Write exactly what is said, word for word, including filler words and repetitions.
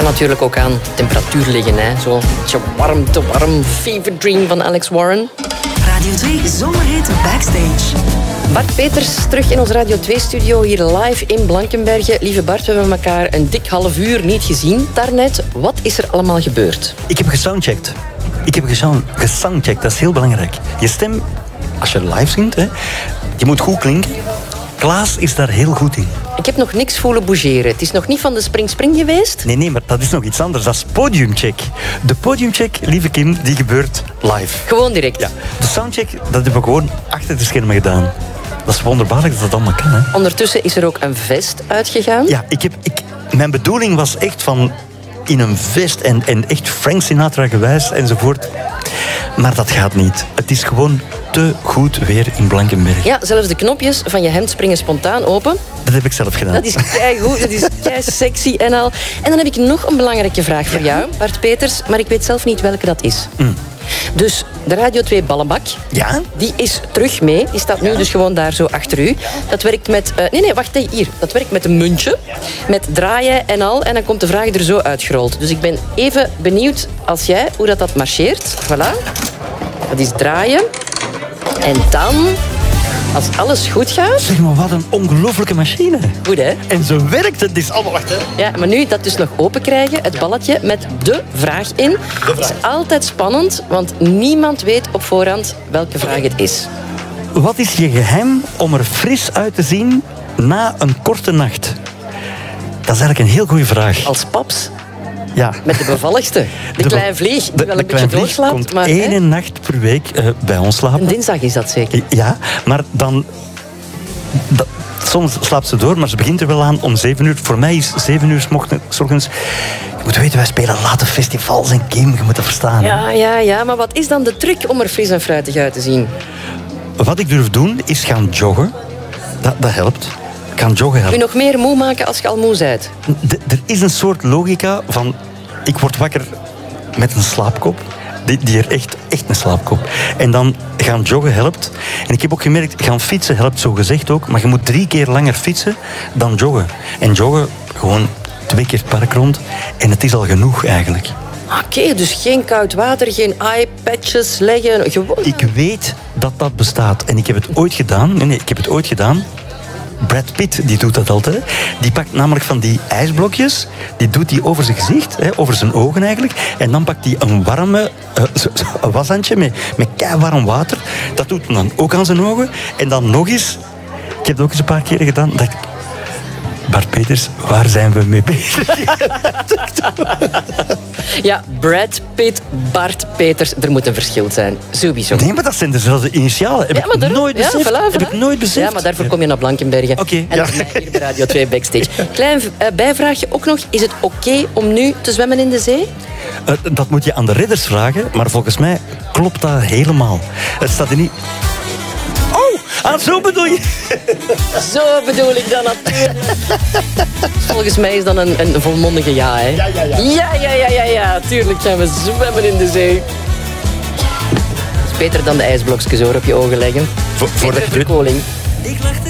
natuurlijk ook aan temperatuur liggen. Hè. Zo een beetje warm te warm. Fever Dream van Alex Warren. Radio twee Zomerhit Backstage. Bart Peters, terug in ons Radio twee-studio, hier live in Blankenberge. Lieve Bart, we hebben elkaar een dik half uur niet gezien daarnet. Wat is er allemaal gebeurd? Ik heb gesoundcheckt. Ik heb gesoundcheckt, dat is heel belangrijk. Je stem, als je live zingt, hè, je moet goed klinken. Klaas is daar heel goed in. Ik heb nog niks voelen bougeren. Het is nog niet van de spring-spring geweest? Nee, nee, maar dat is nog iets anders. Dat is podiumcheck. De podiumcheck, lieve Kim, die gebeurt live. Gewoon direct? Ja. De soundcheck, dat hebben we gewoon achter de schermen gedaan. Dat is wonderbaarlijk dat dat allemaal kan, hè. Ondertussen is er ook een vest uitgegaan. Ja, ik heb, ik, mijn bedoeling was echt van in een vest en, en echt Frank Sinatra gewijs enzovoort. Maar dat gaat niet. Het is gewoon te goed weer in Blankenberge. Ja, zelfs de knopjes van je hemd springen spontaan open. Dat heb ik zelf gedaan. Dat is keigoed, dat is kei sexy en al. En dan heb ik nog een belangrijke vraag voor jou, Bart Peters, maar ik weet zelf niet welke dat is. Mm. Dus de Radio twee ballenbak, ja? die is terug mee. Die staat nu ja. dus gewoon daar zo achter u. Dat werkt met... Uh, nee, nee, wacht, nee, hier. Dat werkt met een muntje, met draaien en al. En dan komt de vraag er zo uitgerold. Dus ik ben even benieuwd als jij hoe dat, dat marcheert. Voilà. Dat is draaien. En dan... Als alles goed gaat... Zeg maar, wat een ongelooflijke machine. Goed, hè? En zo werkt het. Dit is allemaal... Wacht, hè. Ja, maar nu dat dus nog open krijgen, het balletje met de vraag in. Het is altijd spannend, want niemand weet op voorhand welke vraag het is. Wat is je geheim om er fris uit te zien na een korte nacht? Dat is eigenlijk een heel goede vraag. Als paps? Ja. Met de bevalligste. De, de kleine vlieg, die de, wel de een beetje doorslaapt. komt maar één hè? nacht per week uh, bij ons slapen. Een dinsdag is dat zeker. Ja, maar dan... Dat, soms slaapt ze door, maar ze begint er wel aan om zeven uur. Voor mij is zeven uur 's ochtends... Je moet weten, wij spelen late festivals en Kim, je moet dat verstaan. Ja, ja, ja, maar wat is dan de truc om er fris en fruitig uit te zien? Wat ik durf doen, is gaan joggen. Dat, dat helpt. Gaan joggen helpt. Kun je nog meer moe maken als je al moe bent? De, er is een soort logica van... Ik word wakker met een slaapkop. Die, die er echt, echt een slaapkop. En dan gaan joggen helpt. En ik heb ook gemerkt, gaan fietsen helpt zo gezegd ook. Maar je moet drie keer langer fietsen dan joggen. En joggen gewoon twee keer het park rond. En het is al genoeg eigenlijk. Oké, okay, dus geen koud water, geen eye-patches leggen. Gewoon... Ik weet dat dat bestaat. En ik heb het ooit gedaan. Nee, nee, ik heb het ooit gedaan. Brad Pitt die doet dat altijd. Die pakt namelijk van die ijsblokjes, die doet die over zijn gezicht, hè, over zijn ogen eigenlijk. En dan pakt hij een warme uh, een washandje met, met keiwarm water. Dat doet hij dan ook aan zijn ogen. En dan nog eens, ik heb het ook eens een paar keer gedaan, dat ik, Bart Peters, waar zijn we mee bezig? Ja, Brad Pitt, Bart Peters, er moet een verschil zijn. Sowieso. Nee, maar dat zijn dezelfde initialen. Heb, ja, ik, daar, nooit ja, beseft. voilà, voilà. Heb ik nooit beseft. Ja, maar daarvoor kom je naar Blankenberge. Oké. Okay, en ja. dan hier bij Radio twee Backstage. Klein uh, bijvraagje ook nog. Is het oké okay om nu te zwemmen in de zee? Uh, dat moet je aan de ridders vragen, maar volgens mij klopt dat helemaal. Het staat er niet... Oh, ah, zo bedoel je? Zo bedoel ik dan natuurlijk. Volgens mij is dat een, een volmondige ja, hè? Ja, ja, ja. Ja, ja, ja, ja, ja. Tuurlijk gaan we zwemmen in de zee. Dat is beter dan de ijsblokjes hoor op je ogen leggen. Voor, voor de verkoling.